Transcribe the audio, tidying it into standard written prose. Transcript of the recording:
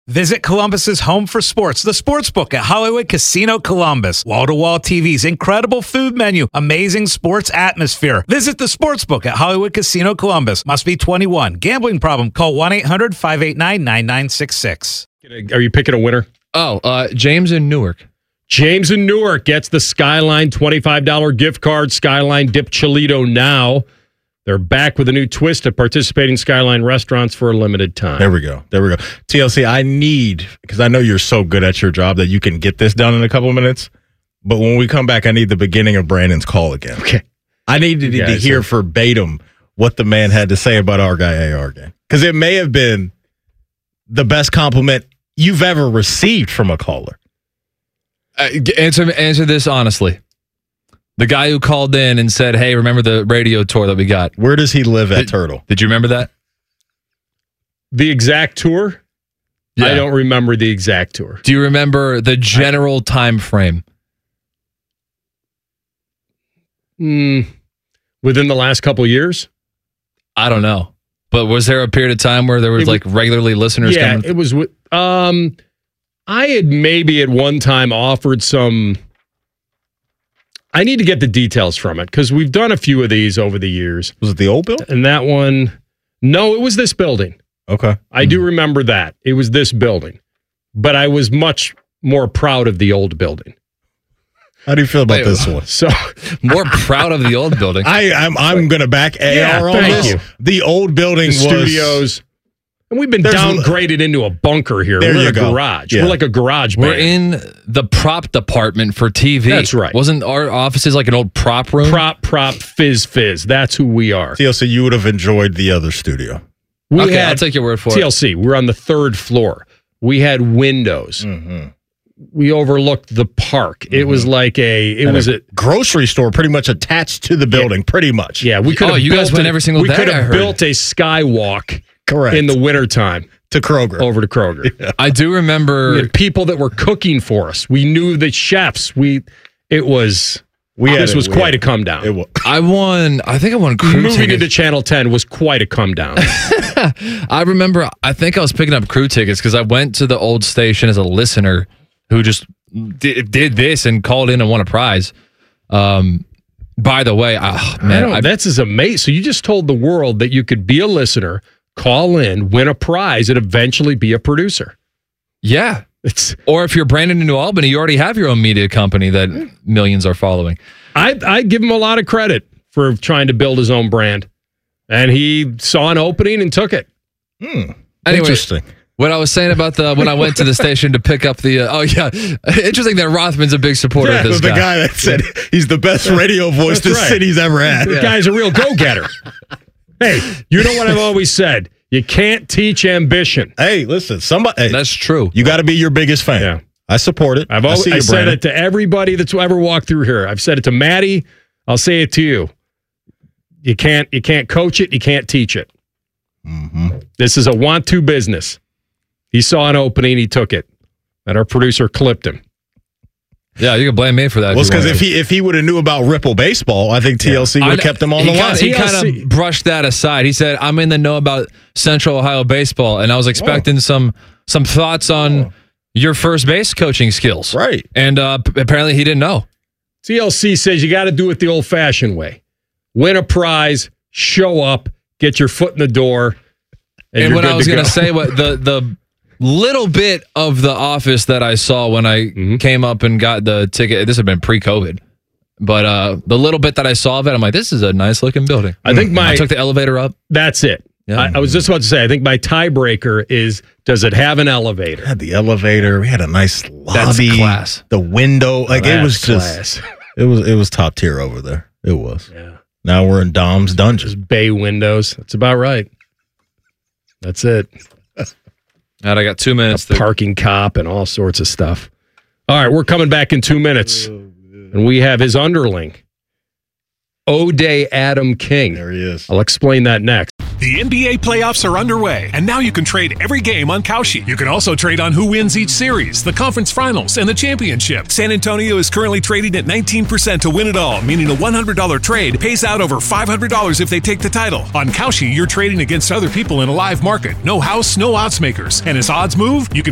Visit Columbus's home for sports, the Sportsbook at Hollywood Casino Columbus. Wall-to-wall TVs, incredible food menu, amazing sports atmosphere. Visit the Sportsbook at Hollywood Casino Columbus. Must be 21. Gambling problem? Call 1-800-589-9966. Are you picking a winner? James in Newark. James in Newark gets the Skyline $25 gift card. Skyline Dip Chilito now. They're back with a new twist at participating Skyline restaurants for a limited time. There we go. TLC, I need, because I know you're so good at your job that you can get this done in a couple of minutes, but when we come back, I need the beginning of Brandon's call again. Okay. I needed to hear verbatim what the man had to say about our guy AR game, because it may have been the best compliment you've ever received from a caller. Answer this honestly. The guy who called in and said, hey, remember the radio tour that we got? Where does he live at Turtle? Did you remember that? The exact tour? Yeah. I don't remember the exact tour. Do you remember the general time frame? Within the last couple of years? I don't know. But was there a period of time where there was regularly listeners coming? Yeah, it was. I had maybe at one time offered some... I need to get the details from it because we've done a few of these over the years. Was it the old building? And that one, no, it was this building. Okay. I do remember that. It was this building. But I was much more proud of the old building. How do you feel about this one? So more proud of the old building. I'm going to back AR on this. You. The old building was... studios. And we've been downgraded into a bunker here. We're a garage. Yeah. We're like a garage band. We're in the prop department for TV. That's right. Wasn't our offices like an old prop room? Prop, fizz. That's who we are. TLC, you would have enjoyed the other studio. I'll take your word for it. TLC, we're on the third floor. We had windows. Mm-hmm. We overlooked the park. Mm-hmm. It was like a grocery store pretty much attached to the building, pretty much. Yeah, we could have you guys went every single day. We could have built a skywalk. Correct. In the wintertime. To Kroger. Over to Kroger. Yeah. I do remember... We had people that were cooking for us. We knew the chefs. This was quite a come down. I think I won crew tickets. Moving into Channel 10 was quite a come down. I remember, I think I was picking up crew tickets because I went to the old station as a listener who just did this and called in and won a prize. By the way, that's amazing. So you just told the world that you could be a listener, call in, win a prize, and eventually be a producer. Yeah. Or if you're Brandon in New Albany, you already have your own media company that millions are following. I give him a lot of credit for trying to build his own brand. And he saw an opening and took it. Anyway, interesting. What I was saying about when I went to the station to pick up the... interesting that Rothman's a big supporter of this guy. The guy that said he's the best radio voice this city's ever had. This guy's a real go-getter. Hey, you know what I've always said? You can't teach ambition. Hey, listen, that's true. You got to be your biggest fan. Yeah. I support it. I said it to everybody that's ever walked through here. I've said it to Maddie. I'll say it to you. You can't coach it. You can't teach it. Mm-hmm. This is a want-to business. He saw an opening. He took it. And our producer clipped him. Yeah, you can blame me for that. Well, because if he would have knew about Ripple baseball, I think TLC would have kept him on the line. He kind of brushed that aside. He said, I'm in the know about Central Ohio baseball, and I was expecting some thoughts on your first base coaching skills. Right. And apparently he didn't know. TLC says you got to do it the old-fashioned way. Win a prize, show up, get your foot in the door, and what I was going to say, the little bit of The Office that I saw when I came up and got the ticket, this had been pre-COVID, but the little bit that I saw of it, I'm like, this is a nice looking building. I took the elevator up. That's it. Yeah. I was just about to say, I think my tiebreaker is, does it have an elevator? It had the elevator. We had a nice lobby. That's class. The window. It was just, it was top tier over there. It was. Yeah. Now we're in Dom's dungeon. Just bay windows. That's about right. That's it. And I got 2 minutes. A parking cop and all sorts of stuff. All right, we're coming back in 2 minutes. And we have his underling, O'Day Adam King. There he is. I'll explain that next. The NBA playoffs are underway, and now you can trade every game on Kalshi. You can also trade on who wins each series, the conference finals, and the championship. San Antonio is currently trading at 19% to win it all, meaning a $100 trade pays out over $500 if they take the title. On Kalshi, you're trading against other people in a live market. No house, no odds makers. And as odds move, you can